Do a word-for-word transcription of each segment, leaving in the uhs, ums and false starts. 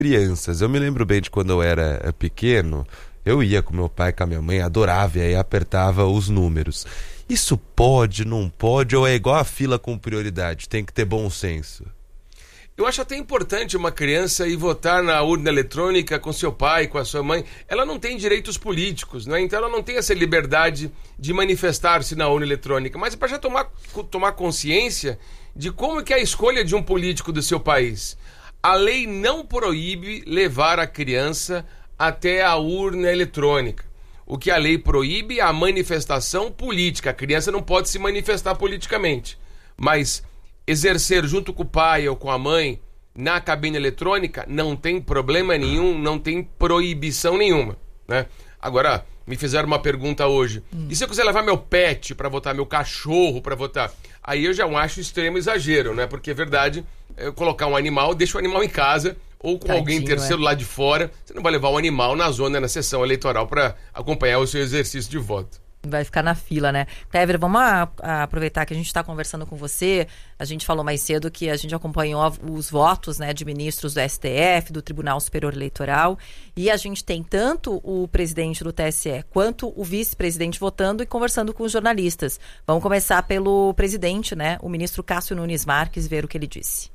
crianças. Eu me lembro bem de quando eu era pequeno, eu ia com meu pai, com a minha mãe, adorava e aí apertava os números. Isso pode, não pode, ou é igual a fila com prioridade? Tem que ter bom senso. Eu acho até importante uma criança ir votar na urna eletrônica com seu pai, com a sua mãe. Ela não tem direitos políticos, né? Então ela não tem essa liberdade de manifestar-se na urna eletrônica. Mas é para já tomar, tomar consciência de como que é a escolha de um político do seu país. A lei não proíbe levar a criança até a urna eletrônica. O que a lei proíbe é a manifestação política. A criança não pode se manifestar politicamente. Mas exercer junto com o pai ou com a mãe na cabine eletrônica não tem problema nenhum, não tem proibição nenhuma, né? Agora, me fizeram uma pergunta hoje. Hum. E se eu quiser levar meu pet para votar, meu cachorro para votar? Aí eu já acho extremo exagero, né? Porque é verdade, eu colocar um animal, deixa o animal em casa ou com Tadinho, alguém terceiro é. lá de fora. Você não vai levar o animal na zona, na sessão eleitoral para acompanhar o seu exercício de voto. Vai ficar na fila, né? Clever, vamos a, a aproveitar que a gente está conversando com você. A gente falou mais cedo que a gente acompanhou os votos, né, de ministros do S T F, do Tribunal Superior Eleitoral, e a gente tem tanto o presidente do T S E quanto o vice-presidente votando e conversando com os jornalistas. Vamos começar pelo presidente, né, o ministro Cássio Nunes Marques, ver o que ele disse.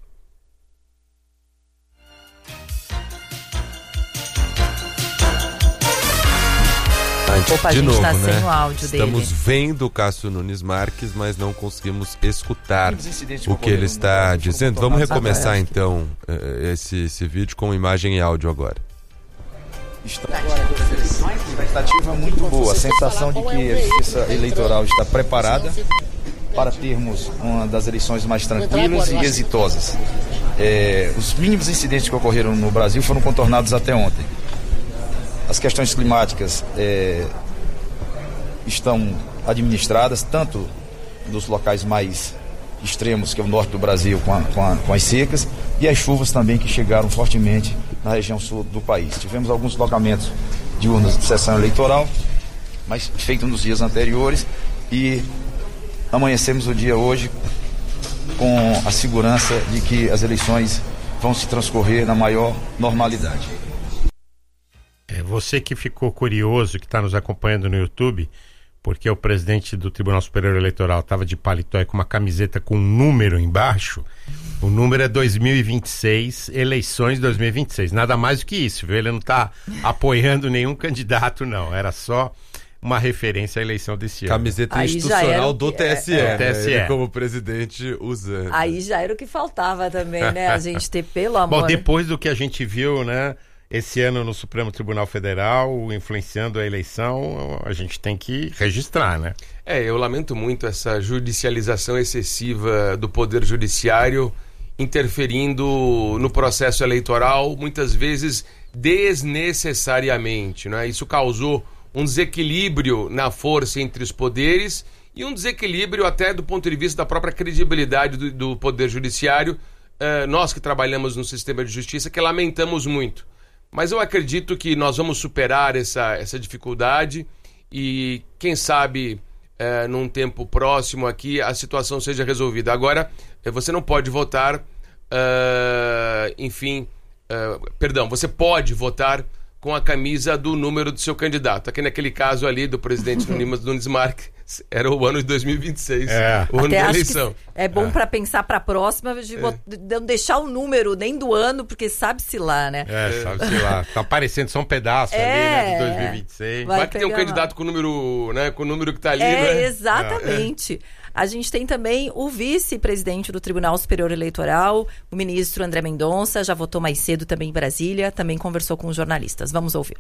Opa, a de gente novo, tá né? sem o áudio Estamos dele. vendo o Cássio Nunes Marques, mas não conseguimos escutar o que ele está dizendo. Vamos recomeçar então esse, esse vídeo com imagem e áudio agora. Uma expectativa muito boa, a sensação de que a justiça eleitoral está preparada para termos uma das eleições mais tranquilas e exitosas. É, os mínimos incidentes que ocorreram no Brasil foram contornados até ontem. As questões climáticas é, estão administradas, tanto nos locais mais extremos, que é o norte do Brasil, com, a, com, a, com as secas, e as chuvas também que chegaram fortemente na região sul do país. Tivemos alguns locamentos de urnas de sessão eleitoral, mas feito nos dias anteriores, e amanhecemos o dia hoje com a segurança de que as eleições vão se transcorrer na maior normalidade. É, você que ficou curioso, que está nos acompanhando no YouTube, porque o presidente do Tribunal Superior Eleitoral estava de paletó e com uma camiseta com um número embaixo, o número é dois mil e vinte e seis, eleições dois mil e vinte e seis, nada mais do que isso, viu? Ele não está apoiando nenhum candidato, não, era só uma referência à eleição desse ano. Camiseta aí institucional do T S E, é, né? T S E. Ele como presidente usando. Aí já era o que faltava também, né? A gente ter, pelo amor... Bom, depois do que a gente viu, né, esse ano no Supremo Tribunal Federal, influenciando a eleição, a gente tem que registrar, né? É, eu lamento muito essa judicialização excessiva do Poder Judiciário interferindo no processo eleitoral, muitas vezes desnecessariamente, né? Isso causou um desequilíbrio na força entre os poderes e um desequilíbrio até do ponto de vista da própria credibilidade do, do Poder Judiciário. Uh, nós que trabalhamos no sistema de justiça, que lamentamos muito. Mas eu acredito que nós vamos superar essa, essa dificuldade e, quem sabe, é, num tempo próximo aqui, a situação seja resolvida. Agora, você não pode votar, uh, enfim, uh, perdão, você pode votar com a camisa do número do seu candidato. Aqui naquele caso ali do presidente Nunes Marques, era o ano de dois mil e vinte e seis, é. o ano Até da acho eleição. Que é bom é. para pensar para a próxima, de é. não deixar o número nem do ano, porque sabe-se lá, né? É, sabe-se lá. Tá aparecendo só um pedaço é. ali, né, de dois mil e vinte e seis. Vai, Vai que tem um candidato com o número, né, com o número que tá ali, é, né? Exatamente. É. A gente tem também o vice-presidente do Tribunal Superior Eleitoral, o ministro André Mendonça, já votou mais cedo também em Brasília, também conversou com os jornalistas. Vamos ouvi-lo.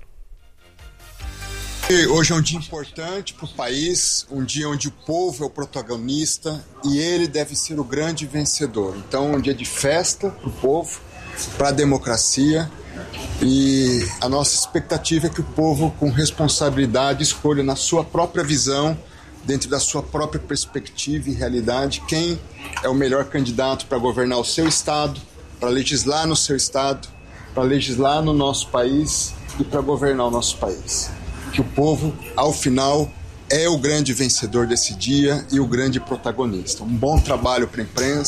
Hoje é um dia importante para o país, um dia onde o povo é o protagonista e ele deve ser o grande vencedor. Então, um dia de festa para o povo, para a democracia, e a nossa expectativa é que o povo, com responsabilidade, escolha na sua própria visão, dentro da sua própria perspectiva e realidade, quem é o melhor candidato para governar o seu estado, para legislar no seu estado, para legislar no nosso país e para governar o nosso país. Que o povo, ao final, é o grande vencedor desse dia e o grande protagonista. Um bom trabalho para a imprensa,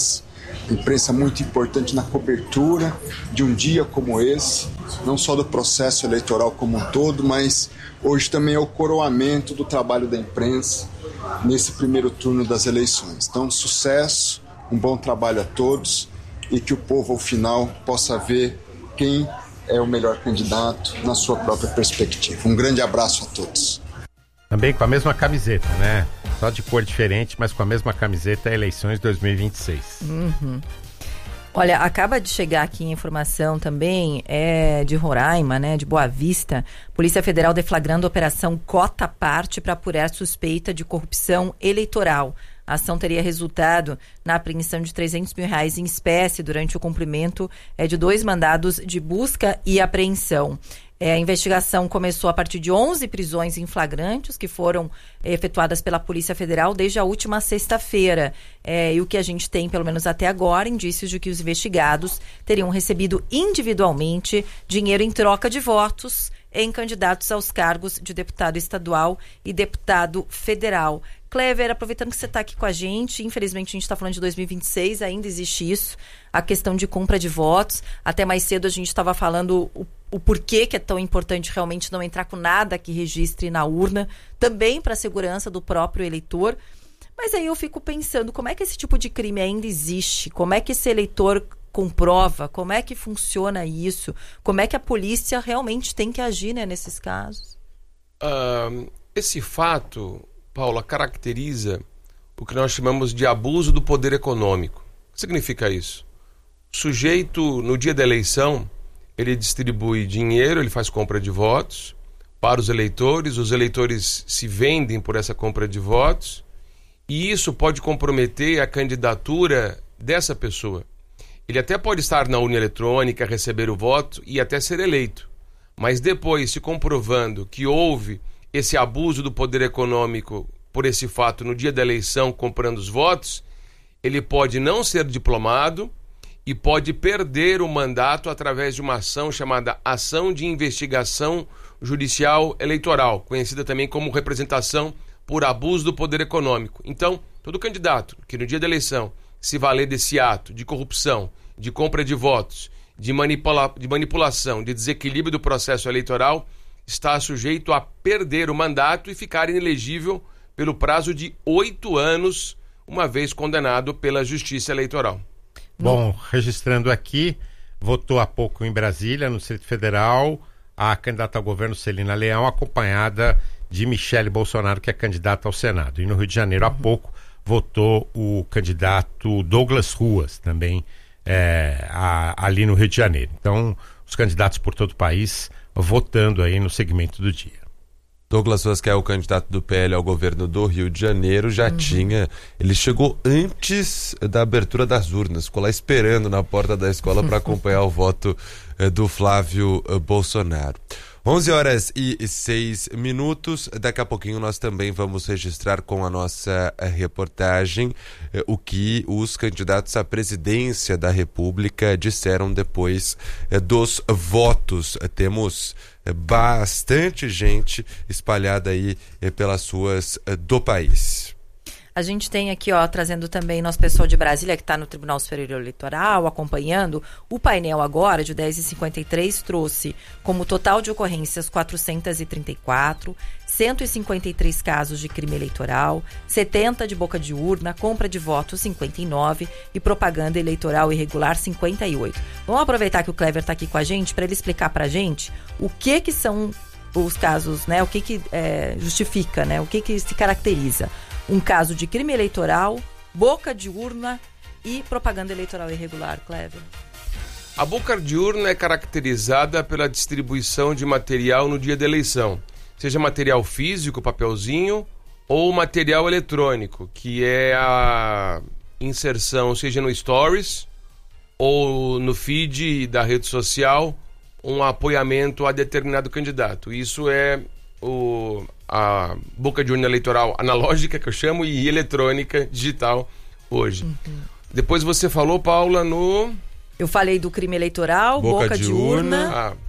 A imprensa é muito importante na cobertura de um dia como esse, não só do processo eleitoral como um todo, mas hoje também é o coroamento do trabalho da imprensa nesse primeiro turno das eleições. Então, sucesso, um bom trabalho a todos e que o povo, ao final, possa ver quem é o melhor candidato na sua própria perspectiva. Um grande abraço a todos. Também com a mesma camiseta, né? Só de cor diferente, mas com a mesma camiseta, eleições dois mil e vinte e seis. Uhum. Olha, acaba de chegar aqui a informação também, é de Roraima, né, de Boa Vista. Polícia Federal deflagrando a operação Cota Parte para apurar suspeita de corrupção eleitoral. A ação teria resultado na apreensão de trezentos mil reais em espécie durante o cumprimento é, de dois mandados de busca e apreensão. É, a investigação começou a partir de onze prisões em flagrantes que foram é, efetuadas pela Polícia Federal desde a última sexta-feira. É, e o que a gente tem, pelo menos até agora, indícios de que os investigados teriam recebido individualmente dinheiro em troca de votos em candidatos aos cargos de deputado estadual e deputado federal. Clever, aproveitando que você está aqui com a gente, infelizmente a gente está falando de dois mil e vinte e seis, ainda existe isso, a questão de compra de votos. Até mais cedo a gente estava falando o, o porquê que é tão importante realmente não entrar com nada que registre na urna, também para a segurança do próprio eleitor. Mas aí eu fico pensando, como é que esse tipo de crime ainda existe? Como é que esse eleitor comprova? Como é que funciona isso? Como é que a polícia realmente tem que agir, né, nesses casos? Uh, esse fato, Paula, caracteriza o que nós chamamos de abuso do poder econômico. O que significa isso? O sujeito, no dia da eleição, ele distribui dinheiro, ele faz compra de votos para os eleitores, os eleitores se vendem por essa compra de votos, e isso pode comprometer a candidatura dessa pessoa. Ele até pode estar na urna eletrônica, receber o voto e até ser eleito. Mas depois, se comprovando que houve esse abuso do poder econômico por esse fato no dia da eleição, comprando os votos, ele pode não ser diplomado e pode perder o mandato através de uma ação chamada Ação de Investigação Judicial Eleitoral, conhecida também como representação por abuso do poder econômico. Então, todo candidato que no dia da eleição se valer desse ato de corrupção, de compra de votos, de, manipula- de manipulação, de desequilíbrio do processo eleitoral, está sujeito a perder o mandato e ficar inelegível pelo prazo de oito anos, uma vez condenado pela Justiça Eleitoral. Bom, registrando aqui, votou há pouco em Brasília, no Distrito Federal, a candidata ao governo Celina Leão, acompanhada de Michele Bolsonaro, que é candidata ao Senado. E no Rio de Janeiro, há pouco, votou o candidato Douglas Ruas, também é, a, ali no Rio de Janeiro. Então, os candidatos por todo o país votando aí no segmento do dia. Douglas Ruas, que é o candidato do P L ao governo do Rio de Janeiro, já uhum. tinha... Ele chegou antes da abertura das urnas, ficou lá esperando na porta da escola para acompanhar o voto eh, do Flávio eh, Bolsonaro. onze horas e seis minutos. Daqui a pouquinho nós também vamos registrar com a nossa reportagem eh, o que os candidatos à presidência da República disseram depois eh, dos votos. Eh, temos eh, bastante gente espalhada aí eh, pelas ruas eh, do país. A gente tem aqui, ó, trazendo também nosso pessoal de Brasília, que está no Tribunal Superior Eleitoral, acompanhando. O painel agora, de dez e cinquenta e três, trouxe como total de ocorrências quatrocentos e trinta e quatro, cento e cinquenta e três casos de crime eleitoral, setenta de boca de urna, compra de votos cinquenta e nove e propaganda eleitoral irregular cinquenta e oito. Vamos aproveitar que o Clever está aqui com a gente para ele explicar para a gente o que que são os casos, né? O que que é, justifica, né? O que que se caracteriza um caso de crime eleitoral, boca de urna e propaganda eleitoral irregular, Clever. A boca de urna é caracterizada pela distribuição de material no dia da eleição, seja material físico, papelzinho, ou material eletrônico, que é a inserção, seja no Stories ou no feed da rede social, um apoiamento a determinado candidato. Isso é o... a boca de urna eleitoral analógica, que eu chamo, e eletrônica, digital, hoje. Uhum. Depois você falou, Paula, no... Eu falei do crime eleitoral, boca, boca de, de urna. urna. Ah,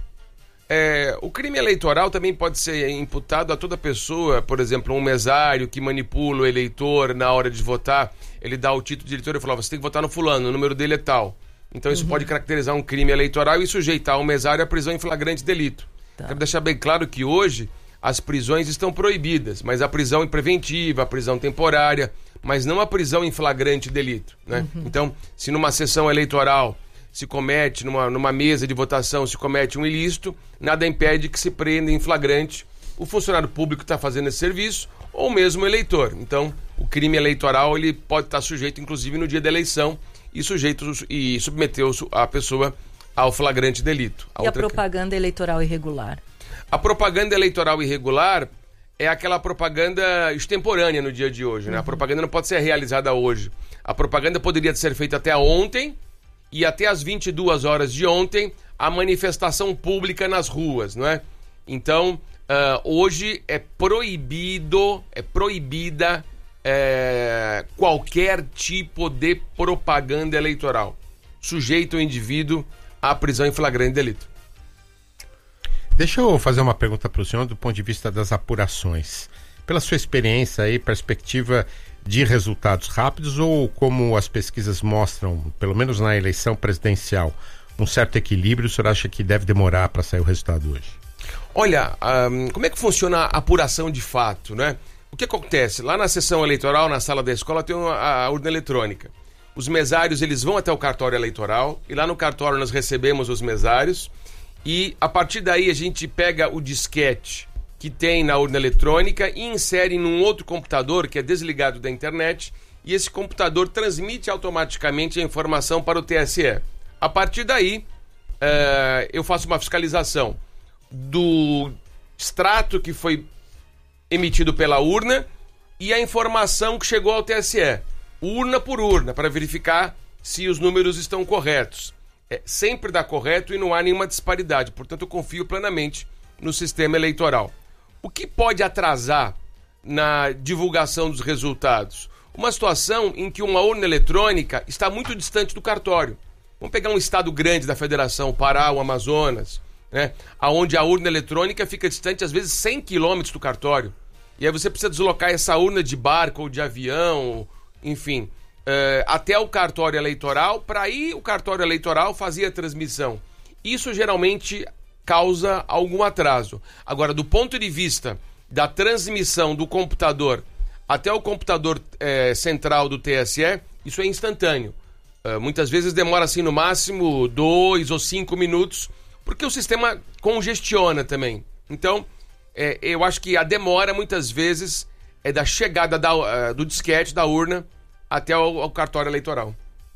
é, o crime eleitoral também pode ser imputado a toda pessoa, por exemplo, um mesário que manipula o eleitor na hora de votar. ele dá o título de eleitor e fala, você tem que votar no fulano, o número dele é tal. Então isso uhum. pode caracterizar um crime eleitoral e sujeitar o mesário à prisão em flagrante delito. Tá. Quero deixar bem claro que hoje as prisões estão proibidas, mas a prisão preventiva, a prisão temporária, mas não a prisão em flagrante delito, né? Uhum. Então, se numa sessão eleitoral se comete, numa, numa mesa de votação, se comete um ilícito, nada impede que se prenda em flagrante o funcionário público que está fazendo esse serviço ou mesmo o eleitor. Então, o crime eleitoral ele pode estar sujeito, inclusive, no dia da eleição e, sujeito, e submeter a pessoa ao flagrante delito. A e outra... a propaganda eleitoral irregular? A propaganda eleitoral irregular é aquela propaganda extemporânea no dia de hoje, né? Uhum. A propaganda não pode ser realizada hoje. A propaganda poderia ser feita até ontem e até às vinte e duas horas de ontem a manifestação pública nas ruas, não é? Então, uh, hoje é proibido, é proibida é, qualquer tipo de propaganda eleitoral. Sujeita o indivíduo à prisão em flagrante delito. Deixa eu fazer uma pergunta para o senhor do ponto de vista das apurações. Pela sua experiência e perspectiva de resultados rápidos ou como as pesquisas mostram, pelo menos na eleição presidencial, um certo equilíbrio, o senhor acha que deve demorar para sair o resultado hoje? Olha, um, como é que funciona a apuração de fato, né? O que acontece? Lá na sessão eleitoral, na sala da escola, tem uma, a urna eletrônica. Os mesários, eles vão até o cartório eleitoral e lá no cartório nós recebemos os mesários. E a partir daí a gente pega o disquete que tem na urna eletrônica e insere num outro computador que é desligado da internet e esse computador transmite automaticamente a informação para o T S E. A partir daí uh, eu faço uma fiscalização do extrato que foi emitido pela urna e a informação que chegou ao T S E, urna por urna, para verificar se os números estão corretos. É, sempre dá correto e não há nenhuma disparidade. Portanto, eu confio plenamente no sistema eleitoral. O que pode atrasar na divulgação dos resultados? Uma situação em que uma urna eletrônica está muito distante do cartório. Vamos pegar um estado grande da federação, o Pará, o Amazonas, né, onde a urna eletrônica fica distante, às vezes, cem quilômetros do cartório. E aí você precisa deslocar essa urna de barco ou de avião, enfim... Uh, até o cartório eleitoral, para aí o cartório eleitoral fazia a transmissão. Isso geralmente causa algum atraso. Agora, do ponto de vista da transmissão do computador até o computador eh, central do T S E, isso é instantâneo. Uh, muitas vezes demora assim no máximo dois ou cinco minutos, porque o sistema congestiona também. Então, eh, eu acho que a demora muitas vezes é da chegada da, uh, do disquete, da urna, até o, o cartório eleitoral.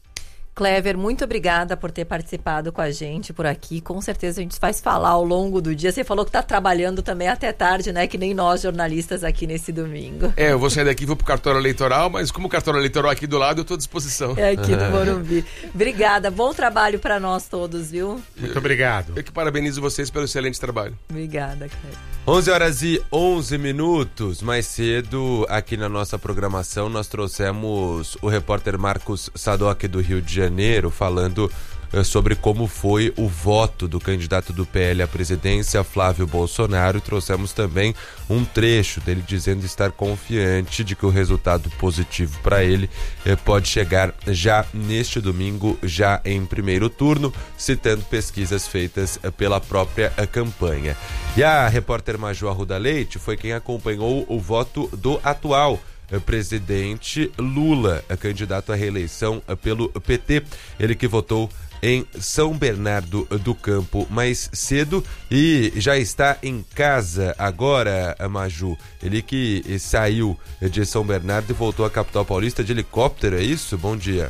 Clever, muito obrigada por ter participado com a gente por aqui. Com certeza a gente faz falar ao longo do dia. Você falou que está trabalhando também até tarde, né? Que nem nós jornalistas aqui nesse domingo. É, eu vou sair daqui e vou pro cartório eleitoral, mas como o cartório eleitoral é aqui do lado, eu estou à disposição. É aqui do Morumbi. Obrigada, bom trabalho para nós todos, viu? Muito obrigado. Eu que parabenizo vocês pelo excelente trabalho. Obrigada, Clever. onze horas e onze minutos. Mais cedo, aqui na nossa programação, nós trouxemos o repórter Marcos Sadoc do Rio de Janeiro, falando uh, sobre como foi o voto do candidato do P L à presidência, Flávio Bolsonaro. Trouxemos também um trecho dele dizendo estar confiante de que o resultado positivo para ele uh, pode chegar já neste domingo, já em primeiro turno, citando pesquisas feitas uh, pela própria uh, campanha. E a repórter Maju Arruda Leite foi quem acompanhou o voto do atual presidente Lula, candidato à reeleição pelo P T. Ele que votou em São Bernardo do Campo mais cedo e já está em casa agora, Maju. Ele que saiu de São Bernardo e voltou à capital paulista de helicóptero, é isso? Bom dia.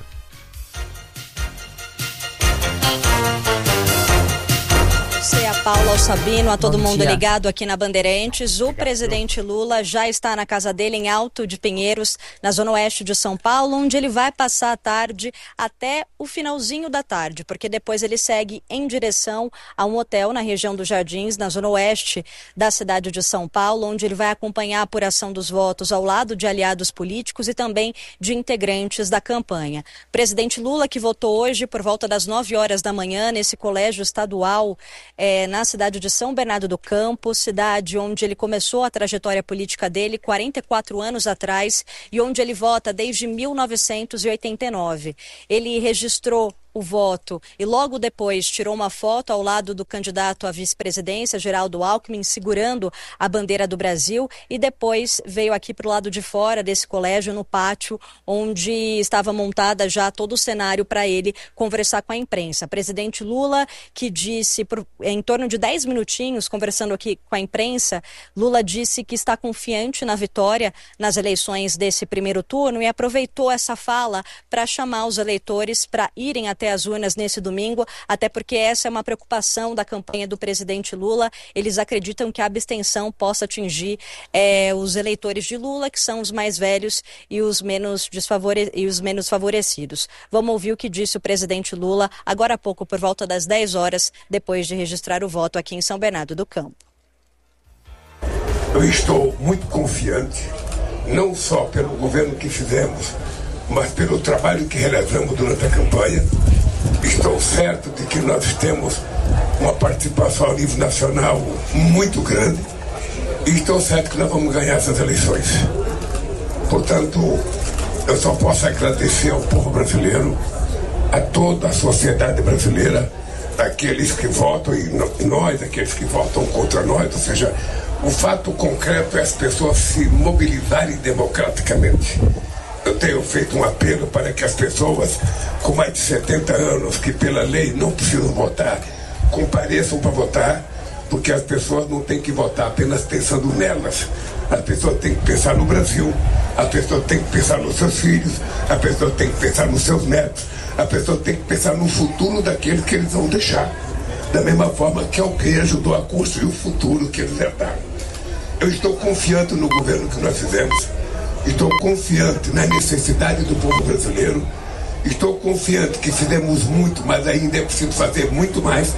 A Paula, ao Sabino, a todo Bom mundo dia. Ligado aqui na Bandeirantes. O presidente Lula já está na casa dele em Alto de Pinheiros, na zona oeste de São Paulo, onde ele vai passar a tarde até o finalzinho da tarde, porque depois ele segue em direção a um hotel na região dos Jardins, na zona oeste da cidade de São Paulo, onde ele vai acompanhar a apuração dos votos ao lado de aliados políticos e também de integrantes da campanha. Presidente Lula, que votou hoje por volta das nove horas da manhã nesse colégio estadual, é, na cidade de São Bernardo do Campo, cidade onde ele começou a trajetória política dele quarenta e quatro anos atrás e onde ele vota desde mil novecentos e oitenta e nove. Ele registrou o voto e logo depois tirou uma foto ao lado do candidato à vice-presidência, Geraldo Alckmin, segurando a bandeira do Brasil, e depois veio aqui para o lado de fora desse colégio, no pátio, onde estava montada já todo o cenário para ele conversar com a imprensa. Presidente Lula, que disse, por, em torno de dez minutinhos, conversando aqui com a imprensa, Lula disse que está confiante na vitória nas eleições desse primeiro turno e aproveitou essa fala para chamar os eleitores para irem até as urnas nesse domingo, até porque essa é uma preocupação da campanha do presidente Lula. Eles acreditam que a abstenção possa atingir é, os eleitores de Lula, que são os mais velhos e os menos desfavore... e os menos favorecidos. Vamos ouvir o que disse o presidente Lula agora há pouco, por volta das dez horas, depois de registrar o voto aqui em São Bernardo do Campo. Eu estou muito confiante, não só pelo governo que fizemos, mas pelo trabalho que realizamos durante a campanha. Estou certo de que nós temos uma participação a nível nacional muito grande e estou certo que nós vamos ganhar essas eleições. Portanto, eu só posso agradecer ao povo brasileiro, a toda a sociedade brasileira, aqueles que votam e nós, aqueles que votam contra nós, ou seja, o fato concreto é as pessoas se mobilizarem democraticamente. Eu tenho feito um apelo para que as pessoas com mais de setenta anos, que pela lei não precisam votar, compareçam para votar, porque as pessoas não têm que votar apenas pensando nelas. As pessoas têm que pensar no Brasil, as pessoas têm que pensar nos seus filhos, as pessoas têm que pensar nos seus netos, as pessoas têm que pensar no futuro daqueles que eles vão deixar. Da mesma forma que alguém ajudou a construir o futuro que eles herdaram. Eu estou confiante no governo que nós fizemos. Estou confiante na necessidade do povo brasileiro. Estou confiante que fizemos muito, mas ainda é preciso fazer muito mais.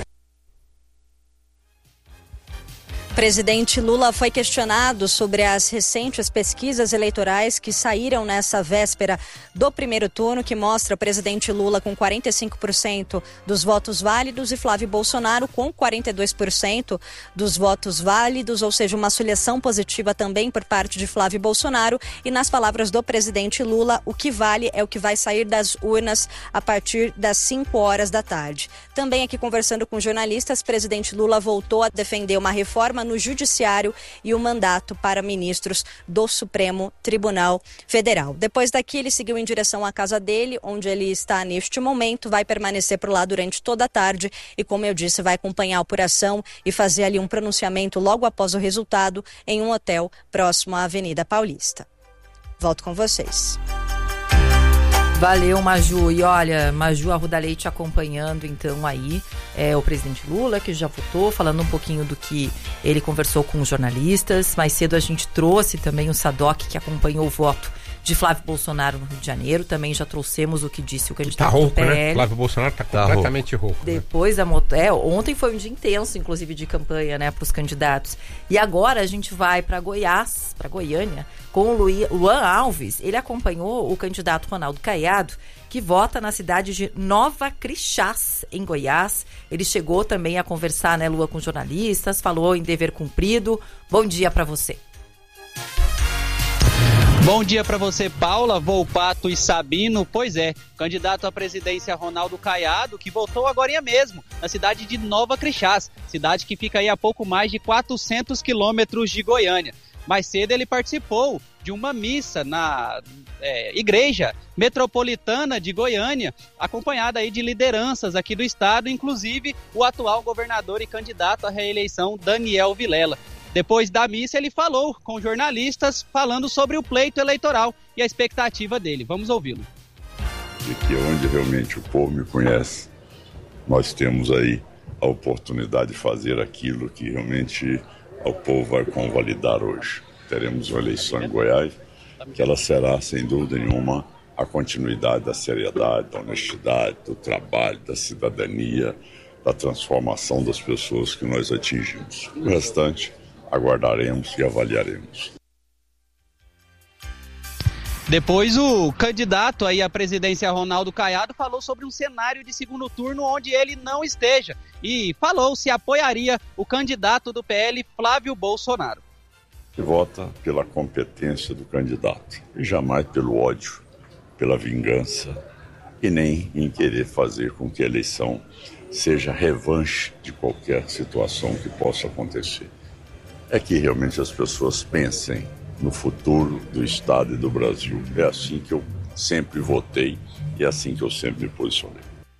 Presidente Lula foi questionado sobre as recentes pesquisas eleitorais que saíram nessa véspera do primeiro turno, que mostra o presidente Lula com quarenta e cinco por cento dos votos válidos e Flávio Bolsonaro com quarenta e dois por cento dos votos válidos, ou seja, uma seleção positiva também por parte de Flávio Bolsonaro. E nas palavras do presidente Lula, o que vale é o que vai sair das urnas a partir das cinco horas da tarde. Também aqui conversando com jornalistas, presidente Lula voltou a defender uma reforma no Judiciário e o mandato para ministros do Supremo Tribunal Federal. Depois daqui, ele seguiu em direção à casa dele, onde ele está neste momento, vai permanecer por lá durante toda a tarde e, como eu disse, vai acompanhar a apuração e fazer ali um pronunciamento logo após o resultado em um hotel próximo à Avenida Paulista. Volto com vocês. Valeu, Maju. E olha, Maju Arruda Leite acompanhando então aí é, o presidente Lula, que já votou, falando um pouquinho do que ele conversou com os jornalistas. Mais cedo a gente trouxe também o Sadoc, que acompanhou o voto de Flávio Bolsonaro no Rio de Janeiro. Também já trouxemos o que disse o candidato tá rouco, do P L. Né? Flávio Bolsonaro está tá completamente rouco. rouco Depois né? da moto... é, ontem foi um dia intenso, inclusive, de campanha, né, para os candidatos. E agora a gente vai para Goiás, para Goiânia, com o Luan Alves. Ele acompanhou o candidato Ronaldo Caiado, que vota na cidade de Nova Crixás, em Goiás. Ele chegou também a conversar, né, Lua, com jornalistas, falou em dever cumprido. Bom dia para você. Bom dia para você, Paula, Volpato e Sabino. Pois é, candidato à presidência Ronaldo Caiado, que votou agora mesmo, na cidade de Nova Crixás, cidade que fica aí a pouco mais de quatrocentos quilômetros de Goiânia. Mais cedo ele participou de uma missa na é, Igreja Metropolitana de Goiânia, acompanhada aí de lideranças aqui do estado, inclusive o atual governador e candidato à reeleição, Daniel Vilela. Depois da missa, ele falou com jornalistas, falando sobre o pleito eleitoral e a expectativa dele. Vamos ouvi-lo. De que onde realmente o povo me conhece, nós temos aí a oportunidade de fazer aquilo que realmente o povo vai convalidar hoje. Teremos uma eleição em Goiás, que ela será, sem dúvida nenhuma, a continuidade da seriedade, da honestidade, do trabalho, da cidadania, da transformação das pessoas que nós atingimos. O restante aguardaremos e avaliaremos. Depois o candidato aí à presidência, Ronaldo Caiado, falou sobre um cenário de segundo turno onde ele não esteja e falou se apoiaria o candidato do P L, Flávio Bolsonaro. Que vota pela competência do candidato e jamais pelo ódio, pela vingança e nem em querer fazer com que a eleição seja revanche de qualquer situação que possa acontecer. É que realmente as pessoas pensem no futuro do Estado e do Brasil. É assim que eu sempre votei e é assim que eu sempre me posicionei.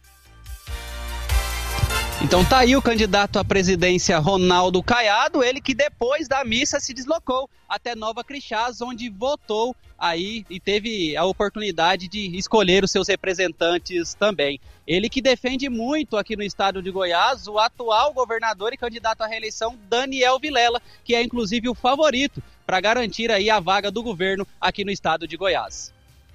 Então tá aí o candidato à presidência, Ronaldo Caiado, ele que depois da missa se deslocou até Nova Crixás, onde votou aí e teve a oportunidade de escolher os seus representantes também. Ele que defende muito aqui no estado de Goiás o atual governador e candidato à reeleição, Daniel Vilela, que é inclusive o favorito para garantir aí a vaga do governo aqui no estado de Goiás.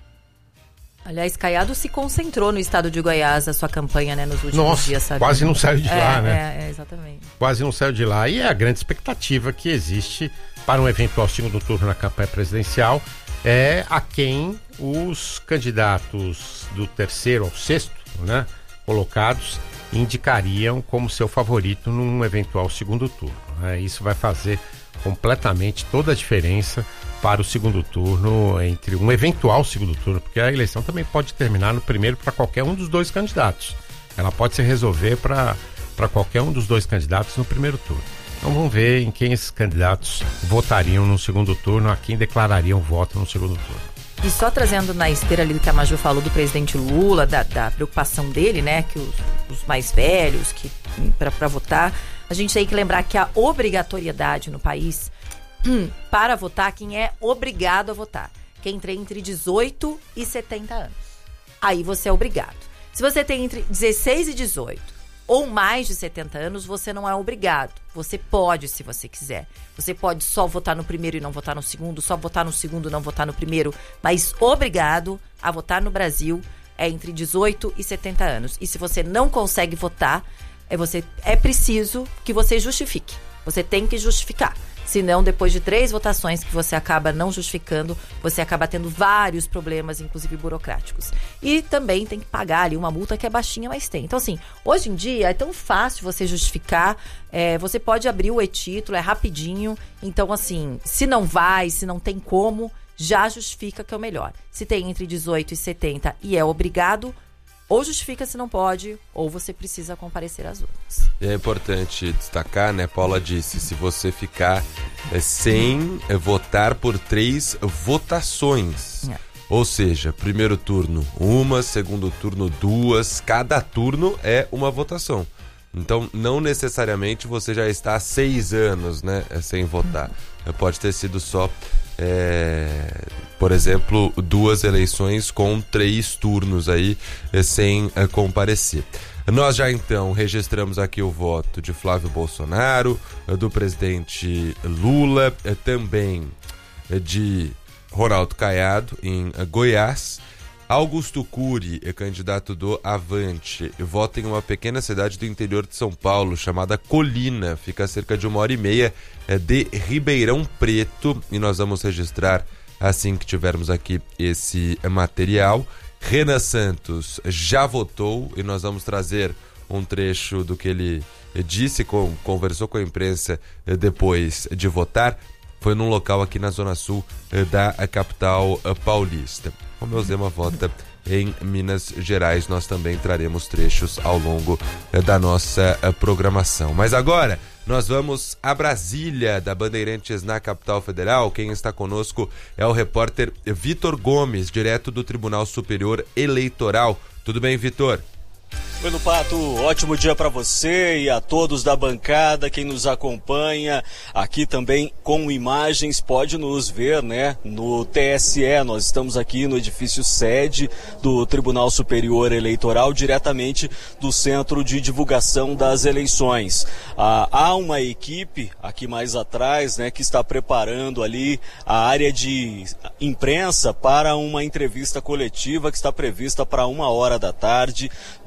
Aliás, Caiado se concentrou no estado de Goiás, a sua campanha, né, nos últimos Nossa, dias, sabe? Quase não saiu de é, lá, né? É, é, exatamente. Quase não saiu de lá. E é a grande expectativa que existe para um eventual segundo turno na campanha presidencial é a quem os candidatos do terceiro ao sexto, né, colocados, indicariam como seu favorito num eventual segundo turno. Né? Isso vai fazer completamente toda a diferença para o segundo turno, entre um eventual segundo turno, porque a eleição também pode terminar no primeiro para qualquer um dos dois candidatos. Ela pode se resolver para para qualquer um dos dois candidatos no primeiro turno. Então vamos ver em quem esses candidatos votariam no segundo turno, a quem declarariam voto no segundo turno. E só trazendo na esteira ali do que a Maju falou do presidente Lula, da, da preocupação dele, né, que os, os mais velhos, que para votar, a gente tem que lembrar que a obrigatoriedade no país hum, para votar, quem é obrigado a votar, quem tem entre dezoito e setenta anos. Aí você é obrigado. Se você tem entre dezesseis e dezoito ou mais de setenta anos, você não é obrigado. Você pode, se você quiser. Você pode só votar no primeiro e não votar no segundo, só votar no segundo e não votar no primeiro, mas obrigado a votar no Brasil é entre dezoito e setenta anos. E se você não consegue votar, é, você, é preciso que você justifique. Você tem que justificar. Senão, depois de três votações que você acaba não justificando, você acaba tendo vários problemas, inclusive burocráticos. E também tem que pagar ali uma multa que é baixinha, mas tem. Então, assim, hoje em dia é tão fácil você justificar, é, você pode abrir o e-título, é rapidinho. Então, assim, se não vai, se não tem como, já justifica que é o melhor. Se tem entre dezoito e setenta e é obrigado, ou justifica se não pode, ou você precisa comparecer às urnas. É importante destacar, né, Paula disse, se você ficar é, sem é, votar por três votações. É. Ou seja, primeiro turno uma, segundo turno duas, cada turno é uma votação. Então, não necessariamente você já está há seis anos, né, sem votar. Uhum. Pode ter sido só... É, por exemplo, duas eleições com três turnos aí é, sem é, comparecer. Nós já então registramos aqui o voto de Flávio Bolsonaro, é, do presidente Lula, é, também é, de Ronaldo Caiado em é, Goiás. Augusto Cury, é candidato do Avante, vota em uma pequena cidade do interior de São Paulo chamada Colina, fica a cerca de uma hora e meia de Ribeirão Preto, e nós vamos registrar assim que tivermos aqui esse material. Renan Santos já votou e nós vamos trazer um trecho do que ele disse, com, conversou com a imprensa depois de votar. Foi num local aqui na Zona Sul da capital paulista. O meu Zema vota em Minas Gerais. Nós também traremos trechos ao longo da nossa programação. Mas agora nós vamos a Brasília, da Bandeirantes, na capital federal. Quem está conosco é o repórter Vitor Gomes, direto do Tribunal Superior Eleitoral. Tudo bem, Vitor? Oi, Pato, ótimo dia para você e a todos da bancada, quem nos acompanha aqui também com imagens, pode nos ver, né, no T S E. Nós estamos aqui no edifício sede do Tribunal Superior Eleitoral, diretamente do Centro de Divulgação das Eleições. Ah, há uma equipe aqui mais atrás, né, que está preparando ali a área de imprensa para uma entrevista coletiva que está prevista para uma hora da tarde do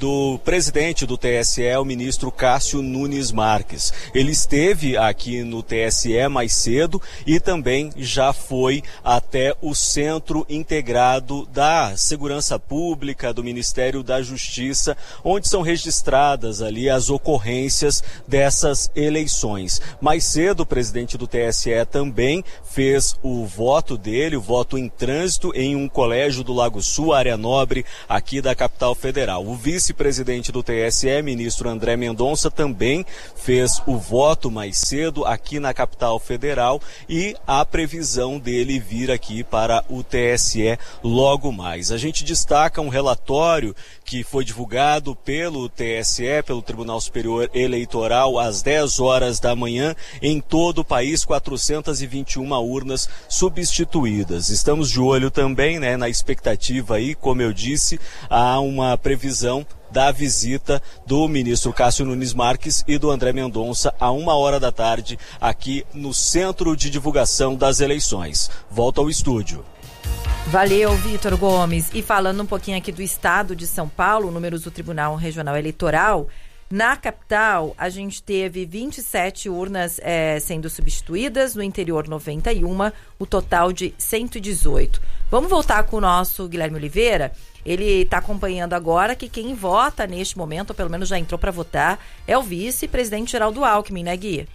presidente do T S E, o ministro Cássio Nunes Marques. Ele esteve aqui no T S E mais cedo e também já foi até o Centro Integrado da Segurança Pública do Ministério da Justiça, onde são registradas ali as ocorrências dessas eleições. Mais cedo, o presidente do T S E também fez o voto dele, o voto em trânsito, em um colégio do Lago Sul, área nobre, aqui da capital federal. O vice-presidente do T S E, ministro André Mendonça, também fez o voto mais cedo aqui na capital federal e a previsão dele vir aqui para o T S E logo mais. A gente destaca um relatório que foi divulgado pelo T S E, pelo Tribunal Superior Eleitoral, às dez horas da manhã, em todo o país, quatrocentas e vinte e uma urnas substituídas. Estamos de olho também, né, na expectativa aí, como eu disse, há uma previsão da visita do ministro Cássio Nunes Marques e do André Mendonça a uma hora da tarde aqui no Centro de Divulgação das Eleições. Volto ao estúdio. Valeu, Vitor Gomes. E falando um pouquinho aqui do estado de São Paulo, números do Tribunal Regional Eleitoral, na capital a gente teve vinte e sete urnas é, sendo substituídas, no interior noventa e uma, o total de cento e dezoito. Vamos voltar com o nosso Guilherme Oliveira. Ele está acompanhando agora que quem vota neste momento, ou pelo menos já entrou para votar, é o vice-presidente Geraldo Alckmin, né, Gui?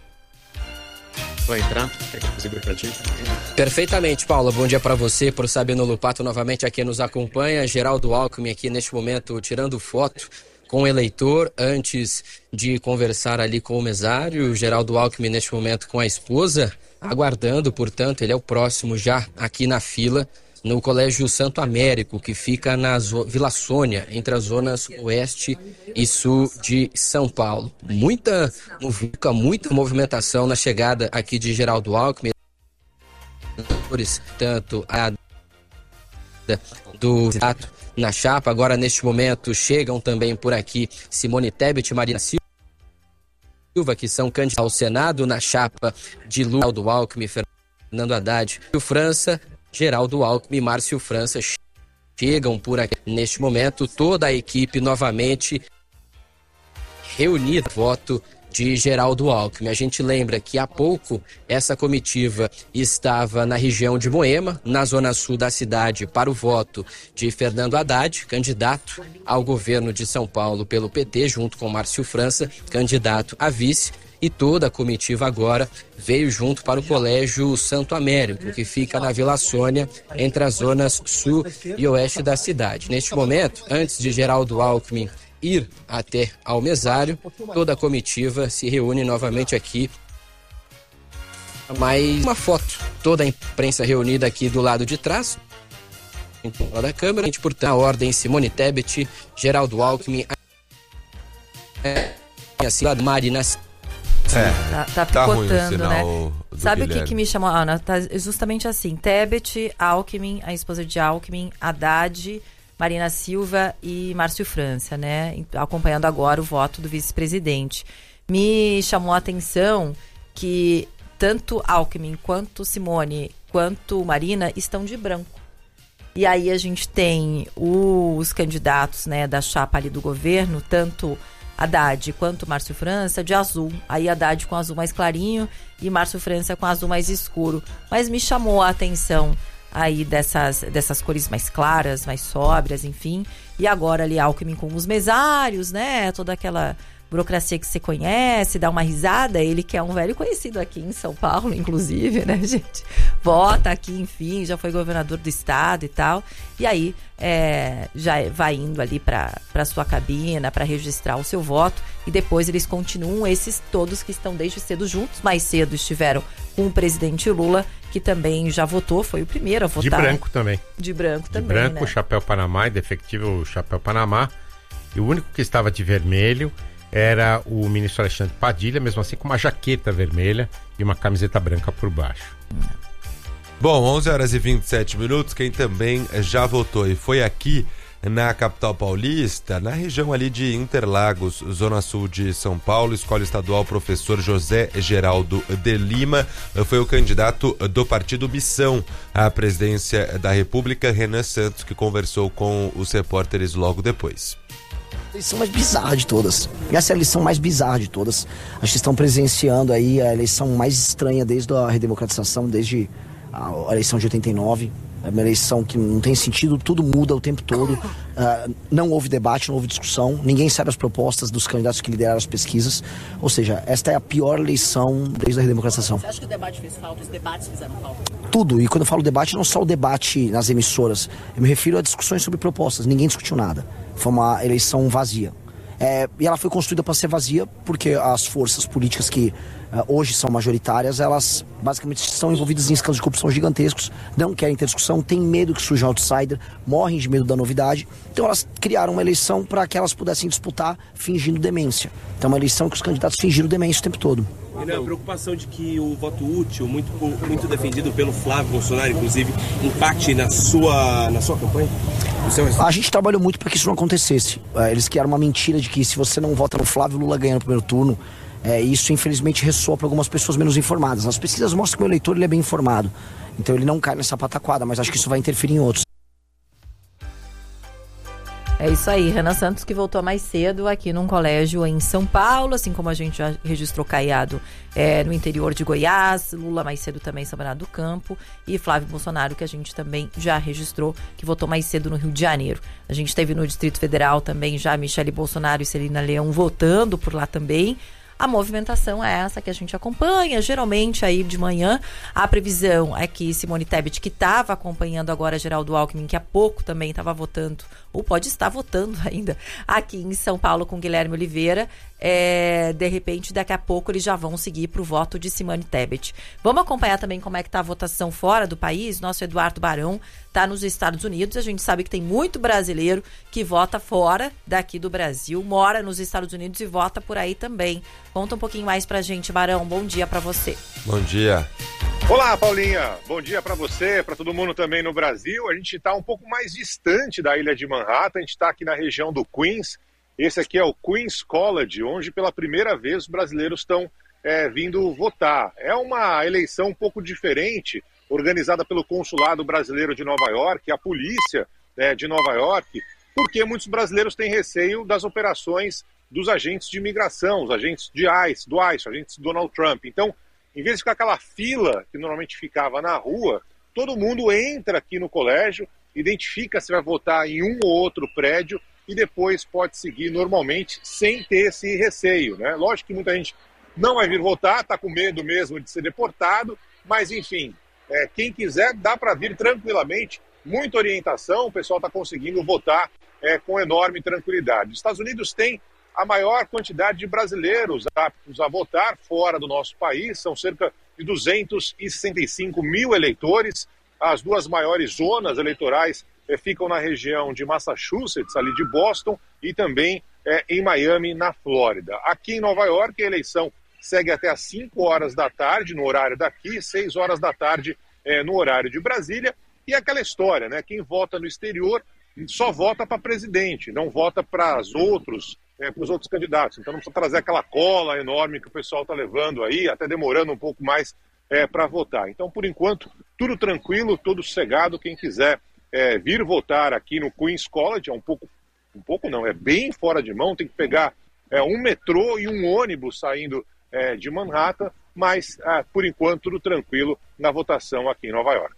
Vou entrar? Quer que eu consiga pra ti? Perfeitamente, Paula. Bom dia para você, por Sabino Lupato novamente aqui nos acompanha. Geraldo Alckmin aqui neste momento tirando foto com o eleitor antes de conversar ali com o mesário. Geraldo Alckmin neste momento com a esposa, aguardando, portanto, ele é o próximo já aqui na fila no Colégio Santo Américo, que fica na Vila Sônia, entre as zonas oeste e sul de São Paulo. Muita, muita movimentação na chegada aqui de Geraldo Alckmin, tanto a do candidato na chapa. Agora, neste momento, chegam também por aqui Simone Tebet e Marina Silva, que são candidatos ao Senado na chapa de Lula, Geraldo Alckmin, Fernando Haddad e o França. Geraldo Alckmin e Márcio França chegam por aqui neste momento, toda a equipe novamente reunida. Voto de Geraldo Alckmin. A gente lembra que há pouco essa comitiva estava na região de Moema, na zona sul da cidade, para o voto de Fernando Haddad, candidato ao governo de São Paulo pelo P T, junto com Márcio França, candidato a vice. E toda a comitiva agora veio junto para o Colégio Santo Américo, que fica na Vila Sônia, entre as zonas sul e oeste da cidade. Neste momento, antes de Geraldo Alckmin ir até ao mesário, toda a comitiva se reúne novamente aqui. Mais uma foto, toda a imprensa reunida aqui do lado de trás, da câmera. A gente, portanto, a ordem Simone Tebet, Geraldo Alckmin, a Marina. É, tá, tá, tá ruim o picotando, sinal, né? Sabe Guilherme. o que, que me chamou, Ana? Tá justamente assim, Tebet, Alckmin, a esposa de Alckmin, Haddad, Marina Silva e Márcio França, né? Acompanhando agora o voto do vice-presidente. Me chamou a atenção que tanto Alckmin quanto Simone quanto Marina estão de branco. E aí a gente tem os candidatos, né, da chapa ali do governo, tanto Haddad quanto Márcio França, de azul. Aí Haddad com azul mais clarinho e Márcio França com azul mais escuro. Mas me chamou a atenção aí dessas, dessas cores mais claras, mais sóbrias, enfim. E agora ali Alckmin com os mesários, né? Toda aquela burocracia que você conhece, dá uma risada. Ele que é um velho conhecido aqui em São Paulo, inclusive, né, gente? Vota aqui, enfim, já foi governador do estado e tal. E aí é, já vai indo ali para a sua cabina para registrar o seu voto. E depois eles continuam, esses todos que estão desde cedo juntos. Mais cedo estiveram com o presidente Lula, que também já votou, foi o primeiro a votar. De branco também. De branco também, De branco, né? chapéu Panamá, indefectível chapéu Panamá. E o único que estava de vermelho era o ministro Alexandre Padilha, mesmo assim com uma jaqueta vermelha e uma camiseta branca por baixo. Bom, onze horas e vinte e sete minutos, quem também já votou e foi aqui na capital paulista, na região ali de Interlagos, zona sul de São Paulo, Escola Estadual Professor José Geraldo de Lima, foi o candidato do partido Missão à presidência da República, Renan Santos, que conversou com os repórteres logo depois. A eleição mais bizarra de todas. Essa é a eleição mais bizarra de todas. Acho que estão presenciando aí a eleição mais estranha desde a redemocratização, desde a eleição de oitenta e nove. É uma eleição que não tem sentido, tudo muda o tempo todo. Uh, não houve debate, não houve discussão. Ninguém sabe as propostas dos candidatos que lideraram as pesquisas. Ou seja, esta é a pior eleição desde a redemocratização. Você acha que o debate fez falta? Os debates fizeram falta? Tudo. E quando eu falo debate, não só o debate nas emissoras. Eu me refiro a discussões sobre propostas. Ninguém discutiu nada. Foi uma eleição vazia. É, e ela foi construída para ser vazia porque as forças políticas que uh, hoje são majoritárias, elas basicamente estão envolvidas em escândalos de corrupção gigantescos, não querem ter discussão, têm medo que surja um outsider, morrem de medo da novidade. Então elas criaram uma eleição para que elas pudessem disputar fingindo demência. Então é uma eleição que os candidatos fingiram demência o tempo todo. E na preocupação de que o voto útil, muito, muito defendido pelo Flávio Bolsonaro, inclusive, impacte na sua, na sua campanha? A gente trabalhou muito para que isso não acontecesse. Eles criaram uma mentira de que se você não vota no Flávio, Lula ganha no primeiro turno. É, isso infelizmente ressoa para algumas pessoas menos informadas. As pesquisas mostram que o eleitor ele é bem informado. Então ele não cai nessa pataquada, mas acho que isso vai interferir em outros. É isso aí, Renan Santos, que voltou mais cedo aqui num colégio em São Paulo, assim como a gente já registrou Caiado é, no interior de Goiás, Lula mais cedo também em São Bernardo do Campo, e Flávio Bolsonaro, que a gente também já registrou, que votou mais cedo no Rio de Janeiro. A gente teve no Distrito Federal também já Michele Bolsonaro e Celina Leão votando por lá também. A movimentação é essa que a gente acompanha, geralmente aí de manhã. A previsão é que Simone Tebet, que estava acompanhando agora Geraldo Alckmin, que há pouco também estava votando, ou pode estar votando ainda, aqui em São Paulo com Guilherme Oliveira, é, de repente, daqui a pouco eles já vão seguir para o voto de Simone Tebet. Vamos acompanhar também como é que está a votação fora do país. Nosso Eduardo Barão está nos Estados Unidos. A gente sabe que tem muito brasileiro que vota fora daqui do Brasil, mora nos Estados Unidos e vota por aí também. Conta um pouquinho mais pra gente, Barão. Bom dia pra você. Bom dia. Olá, Paulinha. Bom dia pra você, pra todo mundo também no Brasil. A gente tá um pouco mais distante da ilha de Manhattan. A gente tá aqui na região do Queens. Esse aqui é o Queens College, onde pela primeira vez os brasileiros estão é, vindo votar. É uma eleição um pouco diferente, organizada pelo Consulado Brasileiro de Nova York, a polícia é, de Nova York, porque muitos brasileiros têm receio das operações dos agentes de imigração, os agentes de ICE, do ICE, agentes de Donald Trump. Então, em vez de ficar aquela fila que normalmente ficava na rua, todo mundo entra aqui no colégio, identifica se vai votar em um ou outro prédio e depois pode seguir normalmente sem ter esse receio, né? Lógico que muita gente não vai vir votar, está com medo mesmo de ser deportado, mas enfim, é, quem quiser dá para vir tranquilamente, muita orientação, o pessoal está conseguindo votar é, com enorme tranquilidade. Os Estados Unidos têm a maior quantidade de brasileiros aptos a votar fora do nosso país, são cerca de duzentos e sessenta e cinco mil eleitores. As duas maiores zonas eleitorais eh, ficam na região de Massachusetts, ali de Boston, e também eh, em Miami, na Flórida. Aqui em Nova York, a eleição segue até às cinco horas da tarde, no horário daqui, seis horas da tarde eh, no horário de Brasília. E aquela história, né? Quem vota no exterior só vota para presidente, não vota para os outros É, para os outros candidatos. Então não precisa trazer aquela cola enorme que o pessoal está levando aí, até demorando um pouco mais é, para votar. Então, por enquanto, tudo tranquilo, tudo sossegado. Quem quiser é, vir votar aqui no Queens College, é um pouco, um pouco não, é bem fora de mão, tem que pegar é, um metrô e um ônibus saindo é, de Manhattan, mas, ah, por enquanto, tudo tranquilo na votação aqui em Nova York.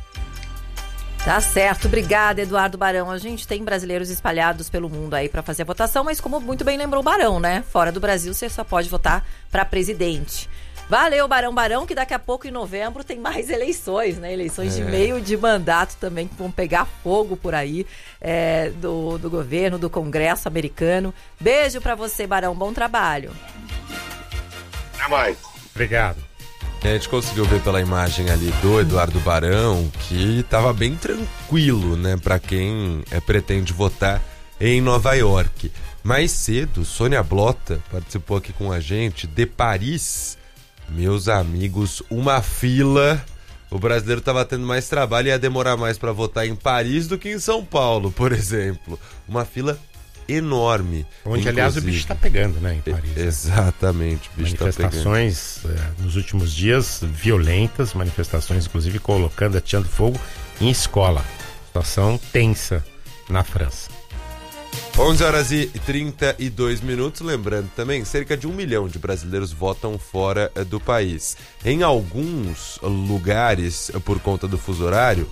Tá certo, obrigada, Eduardo Barão. A gente tem brasileiros espalhados pelo mundo aí para fazer a votação, mas como muito bem lembrou o Barão, né? Fora do Brasil você só pode votar para presidente. Valeu, Barão Barão, que daqui a pouco em novembro tem mais eleições, né? Eleições é. de meio de mandato também, que vão pegar fogo por aí é, do, do governo, do Congresso americano. Beijo para você, Barão, bom trabalho. Até mais. Obrigado. A gente conseguiu ver pela imagem ali do Eduardo Barão que estava bem tranquilo, né, para quem é, pretende votar em Nova York. Mais cedo, Sônia Blota participou aqui com a gente de Paris. Meus amigos, uma fila. O brasileiro estava tendo mais trabalho e ia demorar mais para votar em Paris do que em São Paulo, por exemplo. Uma fila enorme. Onde, inclusive, aliás, o bicho está pegando, né, em Paris. Exatamente, o bicho está pegando. Manifestações é, nos últimos dias violentas, manifestações, inclusive, colocando, ateando fogo em escola. Situação tensa na França. onze horas e trinta e dois minutos, lembrando também, cerca de um milhão de brasileiros votam fora do país. Em alguns lugares, por conta do fuso horário,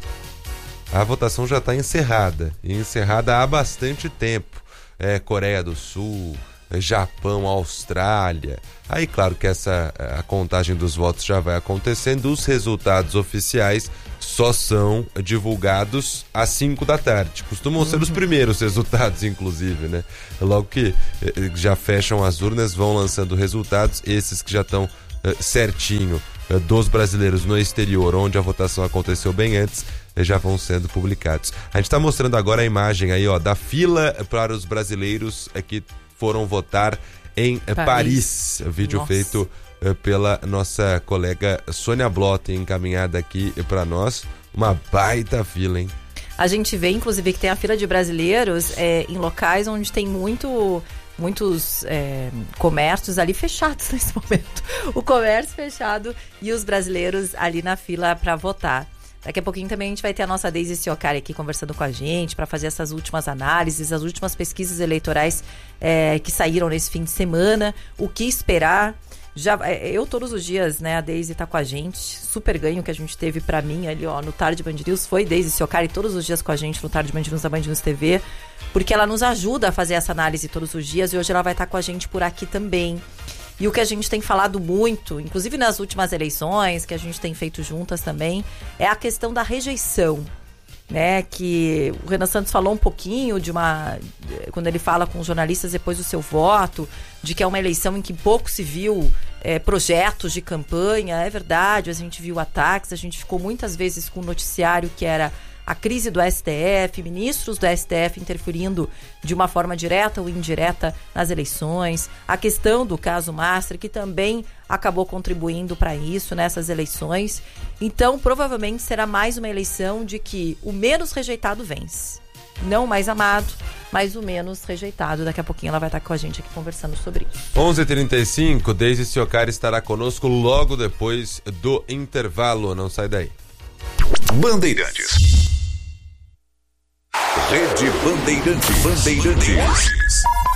a votação já está encerrada, e encerrada há bastante tempo. É, Coreia do Sul, Japão, Austrália. Aí, claro que essa a contagem dos votos já vai acontecendo, os resultados oficiais só são divulgados às cinco da tarde. Costumam ser os primeiros resultados, inclusive, né? Logo que eh, já fecham as urnas, vão lançando resultados, esses que já estão eh, certinho eh, dos brasileiros no exterior, onde a votação aconteceu bem antes, eh, já vão sendo publicados. A gente está mostrando agora a imagem aí, ó, da fila para os brasileiros eh, que foram votar em eh, Paris. Paris. Vídeo Nossa. feito pela nossa colega Sônia Blota, encaminhada aqui para nós. Uma baita fila, hein? A gente vê, inclusive, que tem a fila de brasileiros é, em locais onde tem muito, muitos é, comércios ali fechados nesse momento. O comércio fechado e os brasileiros ali na fila para votar. Daqui a pouquinho também a gente vai ter a nossa Deise Ciocari aqui conversando com a gente para fazer essas últimas análises, as últimas pesquisas eleitorais é, que saíram nesse fim de semana, o que esperar. Já, eu todos os dias, né, a Deise tá com a gente, super ganho que a gente teve pra mim ali, ó, no Tarde Band News, foi Deise Ciocari todos os dias com a gente no Tarde Band News da Band News T V, porque ela nos ajuda a fazer essa análise todos os dias e hoje ela vai estar com a gente por aqui também. E o que a gente tem falado muito, inclusive nas últimas eleições, que a gente tem feito juntas também, é a questão da rejeição. Né, que o Renan Santos falou um pouquinho de uma, quando ele fala com os jornalistas depois do seu voto, de que é uma eleição em que pouco se viu é, projetos de campanha. É verdade, a gente viu ataques, a gente ficou muitas vezes com o noticiário que era a crise do S T F, ministros do S T F interferindo de uma forma direta ou indireta nas eleições, a questão do caso Master, que também acabou contribuindo para isso nessas eleições. Então, provavelmente será mais uma eleição de que o menos rejeitado vence. Não o mais amado, mas o menos rejeitado. Daqui a pouquinho ela vai estar com a gente aqui conversando sobre isso. onze e trinta e cinco, Deise Ciocari estará conosco logo depois do intervalo. Não sai daí. Bandeirantes. Rede Bandeirantes. Bandeirantes.